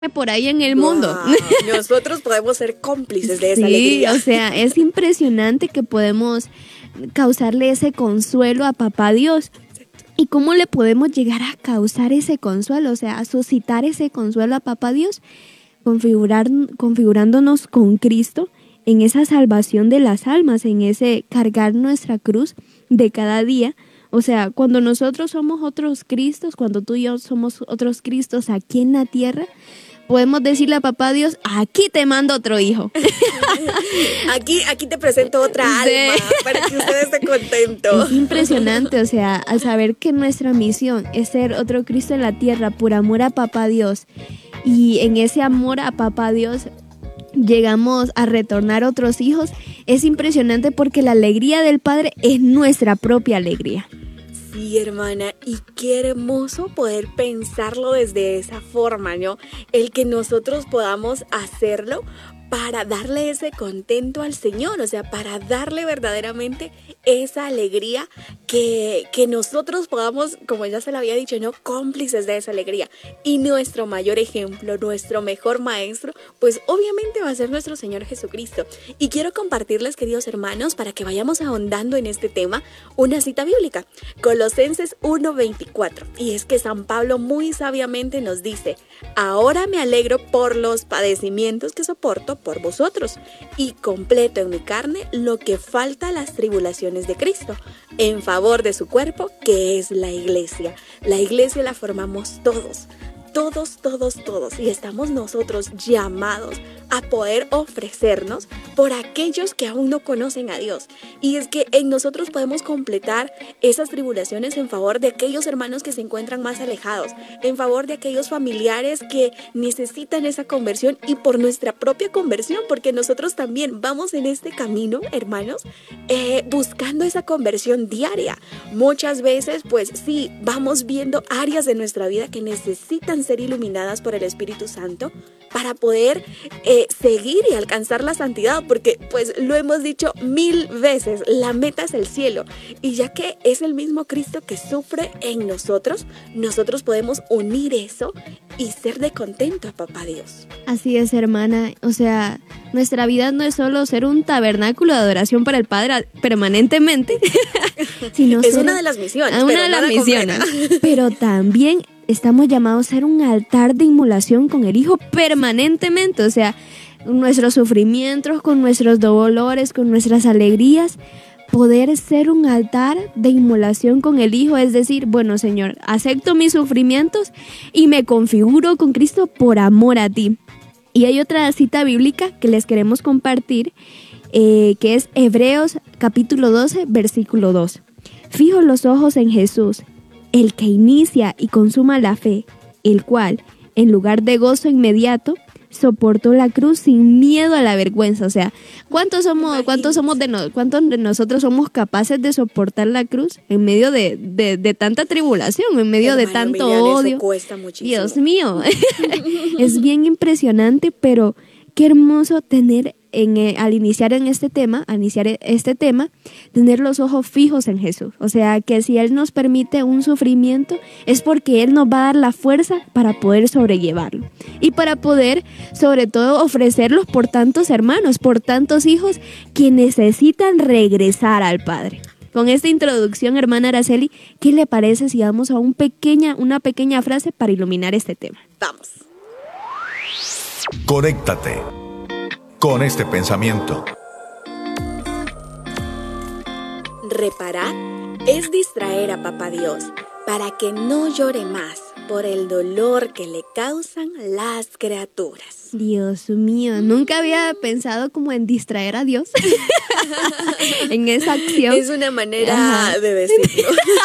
por ahí en el mundo. Nosotros podemos ser cómplices de esa Sí, alegría. o sea, es impresionante que podemos causarle ese consuelo a Papá Dios. ¿Y cómo le podemos llegar a causar ese consuelo? O sea, a suscitar ese consuelo a Papá Dios, configurándonos con Cristo en esa salvación de las almas, en ese cargar nuestra cruz de cada día. O sea, cuando nosotros somos otros Cristos, cuando tú y yo somos otros Cristos aquí en la tierra, podemos decirle a Papá Dios, aquí te mando otro hijo. Aquí te presento otra alma para que usted esté contento. Es impresionante, o sea, al saber que nuestra misión es ser otro Cristo en la tierra por amor a Papá Dios, y en ese amor a Papá Dios llegamos a retornar otros hijos, es impresionante porque la alegría del Padre es nuestra propia alegría. Sí, hermana, y qué hermoso poder pensarlo desde esa forma, ¿no? El que nosotros podamos hacerlo para darle ese contento al Señor, o sea, para darle verdaderamente esa alegría que nosotros podamos, como ya se lo había dicho, ¿no? Cómplices de esa alegría. Y nuestro mayor ejemplo, nuestro mejor maestro, pues obviamente va a ser nuestro Señor Jesucristo. Y quiero compartirles, queridos hermanos, para que vayamos ahondando en este tema, una cita bíblica, Colosenses 1:24. Y es que San Pablo muy sabiamente nos dice, ahora me alegro por los padecimientos que soporto por vosotros, y completo en mi carne lo que falta a las tribulaciones de Cristo, en favor de su cuerpo, que es la iglesia. La iglesia la formamos todos, y estamos nosotros llamados a poder ofrecernos por aquellos que aún no conocen a Dios. Y es que en nosotros podemos completar esas tribulaciones en favor de aquellos hermanos que se encuentran más alejados, en favor de aquellos familiares que necesitan esa conversión, y por nuestra propia conversión, porque nosotros también vamos en este camino, hermanos, buscando esa conversión diaria. Muchas veces, pues sí, vamos viendo áreas de nuestra vida que necesitan ser iluminadas por el Espíritu Santo para poder seguir y alcanzar la santidad, porque pues lo hemos dicho 1000 veces, la meta es el cielo, y ya que es el mismo Cristo que sufre en nosotros, nosotros podemos unir eso y ser de contento a Papá Dios. Así es, hermana, o sea, nuestra vida no es solo ser un tabernáculo de adoración para el Padre permanentemente, sino es ser una de las misiones, una de las misiones, pero también estamos llamados a ser un altar de inmolación con el Hijo permanentemente, o sea, nuestros sufrimientos, con nuestros dolores, con nuestras alegrías, poder ser un altar de inmolación con el Hijo, es decir, bueno, Señor, acepto mis sufrimientos y me configuro con Cristo por amor a ti. Y hay otra cita bíblica que les queremos compartir, que es Hebreos capítulo 12, versículo 2. Fijo los ojos en Jesús, el que inicia y consuma la fe, el cual, en lugar de gozo inmediato, soportó la cruz sin miedo a la vergüenza. O sea, ¿cuántos de nosotros somos capaces de soportar la cruz en medio de tanta tribulación, en medio de tanto odio? Eso cuesta muchísimo. Dios mío, es bien impresionante, pero qué hermoso tener al iniciar este tema, tener los ojos fijos en Jesús. O sea, que si Él nos permite un sufrimiento, es porque Él nos va a dar la fuerza para poder sobrellevarlo. Y para poder, sobre todo, ofrecerlos por tantos hermanos, por tantos hijos que necesitan regresar al Padre. Con esta introducción, hermana Araceli, ¿qué le parece si damos a una pequeña frase para iluminar este tema? Vamos. Conéctate con este pensamiento. Reparar es distraer a Papá Dios para que no llore más por el dolor que le causan las criaturas. Dios mío, nunca había pensado como en distraer a Dios en esa acción. Es una manera de decirlo.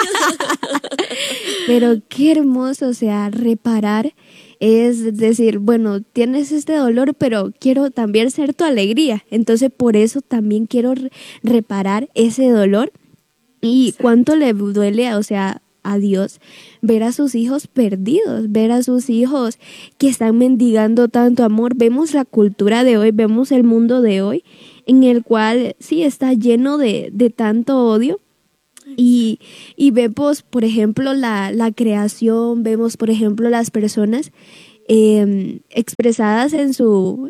Pero qué hermoso, o sea, reparar es decir, bueno, tienes este dolor, pero quiero también ser tu alegría. Entonces, por eso también quiero reparar ese dolor. Y cuánto le duele, o sea, a Dios ver a sus hijos perdidos, ver a sus hijos que están mendigando tanto amor. Vemos la cultura de hoy, vemos el mundo de hoy, en el cual sí está lleno de tanto odio. Y vemos, por ejemplo, la creación, vemos, por ejemplo, las personas expresadas en su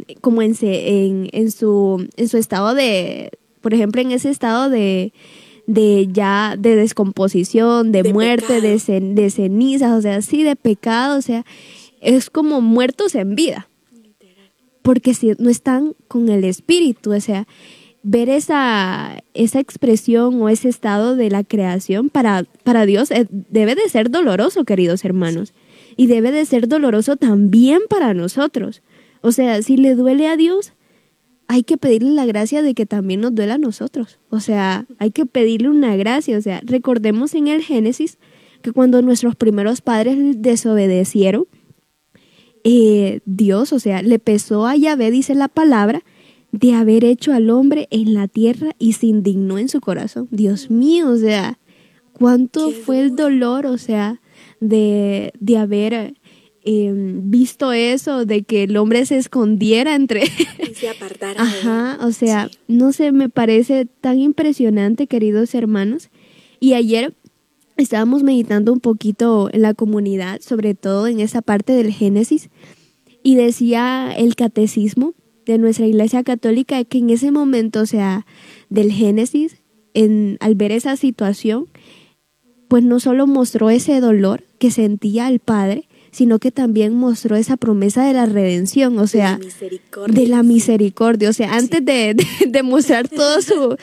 estado de, por ejemplo, en ese estado de descomposición, de muerte, de cenizas, o sea, sí, de pecado, o sea, es como muertos en vida. Porque si no están con el espíritu, o sea, ver esa expresión o ese estado de la creación para Dios debe de ser doloroso, queridos hermanos. Y debe de ser doloroso también para nosotros. O sea, si le duele a Dios, hay que pedirle la gracia de que también nos duela a nosotros. O sea, hay que pedirle una gracia. O sea, recordemos en el Génesis que cuando nuestros primeros padres desobedecieron, Dios, o sea, le pesó a Yahvé, dice la palabra, de haber hecho al hombre en la tierra y se indignó en su corazón. Dios mío, o sea, cuánto fue el dolor, o sea, de haber visto eso, de que el hombre se escondiera entre... y se apartara. Ajá, o sea, no sé, me parece tan impresionante, queridos hermanos. Y ayer estábamos meditando un poquito en la comunidad, sobre todo en esa parte del Génesis, y decía el catecismo de nuestra Iglesia Católica que en ese momento, o sea, del Génesis, al ver esa situación, pues no solo mostró ese dolor que sentía el Padre, sino que también mostró esa promesa de la redención, o sea, de la misericordia. O sea, antes de mostrar todo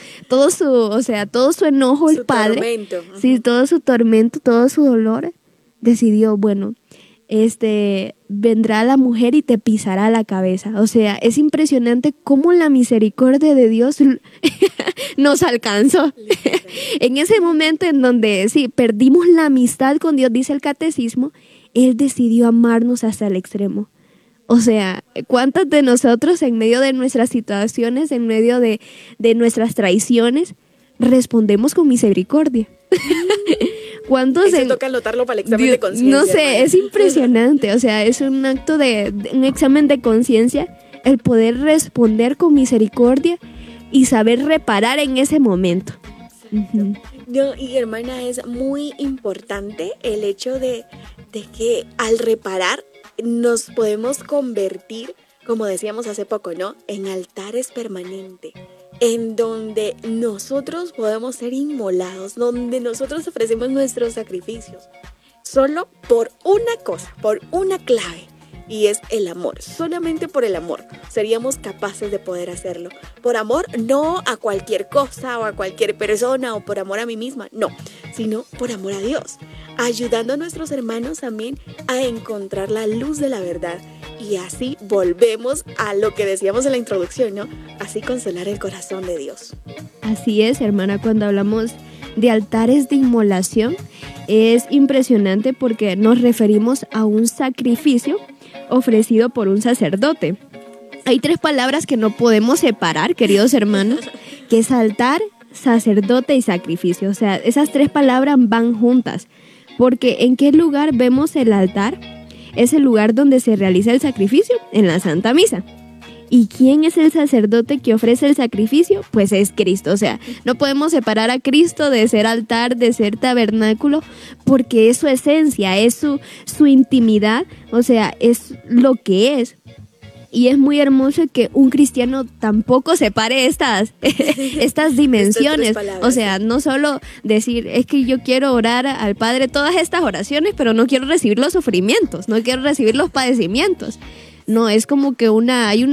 su enojo, el Padre, tormento. Sí, todo su tormento, todo su dolor, decidió, bueno, vendrá la mujer y te pisará la cabeza. O sea, es impresionante cómo la misericordia de Dios nos alcanzó. En ese momento en donde sí, perdimos la amistad con Dios, dice el catecismo, Él decidió amarnos hasta el extremo. O sea, ¿cuántos de nosotros en medio de nuestras situaciones, en medio de nuestras traiciones, respondemos con misericordia? ¿Cuántos Eso toca anotarlo para el examen de conciencia. No sé, es impresionante. O sea, es un acto un examen de conciencia, el poder responder con misericordia y saber reparar en ese momento. Uh-huh. No, y hermana, es muy importante el hecho de que al reparar nos podemos convertir, como decíamos hace poco, ¿no?, en altares permanentes, en donde nosotros podemos ser inmolados, donde nosotros ofrecemos nuestros sacrificios, solo por una cosa, por una clave, y es el amor. Solamente por el amor seríamos capaces de poder hacerlo. Por amor, no a cualquier cosa o a cualquier persona, o por amor a mí misma, no, sino por amor a Dios, ayudando a nuestros hermanos también a encontrar la luz de la verdad. Y así volvemos a lo que decíamos en la introducción, ¿no? Así consolar el corazón de Dios. Así es, hermana, cuando hablamos de altares de inmolación, es impresionante porque nos referimos a un sacrificio ofrecido por un sacerdote. Hay 3 palabras que no podemos separar, queridos hermanos, que es altar, sacerdote y sacrificio. O sea, esas 3 palabras van juntas, porque ¿en qué lugar vemos el altar? Es el lugar donde se realiza el sacrificio, en la Santa Misa. ¿Y quién es el sacerdote que ofrece el sacrificio? Pues es Cristo. O sea, no podemos separar a Cristo de ser altar, de ser tabernáculo, porque es su esencia, es su intimidad, o sea, es lo que es. Y es muy hermoso que un cristiano tampoco separe estas dimensiones. O sea, no solo decir, es que yo quiero orar al Padre todas estas oraciones, pero no quiero recibir los sufrimientos, no quiero recibir los padecimientos. No, es como que hay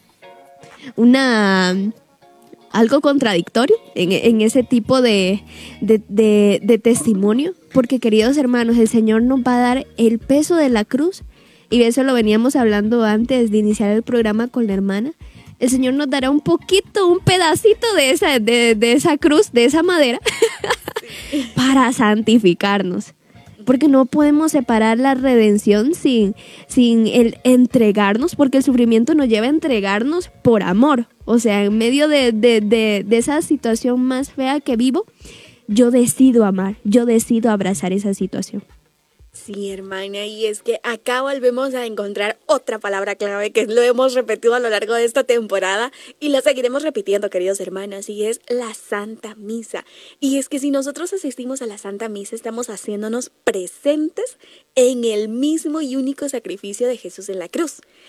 algo contradictorio en ese tipo de testimonio, porque queridos hermanos, el Señor nos va a dar el peso de la cruz, y de eso lo veníamos hablando antes de iniciar el programa con la hermana. El Señor nos dará un pedacito de esa cruz, de esa madera, para santificarnos. Porque no podemos separar la redención sin el entregarnos, porque el sufrimiento nos lleva a entregarnos por amor. O sea, en medio de esa situación más fea que vivo, yo decido amar, yo decido abrazar esa situación. Sí, hermana, y es que acá volvemos a encontrar otra palabra clave que lo hemos repetido a lo largo de esta temporada y la seguiremos repitiendo, queridos hermanos, y es la Santa Misa. Y es que si nosotros asistimos a la Santa Misa, estamos haciéndonos presentes en el mismo y único sacrificio de Jesús en la cruz.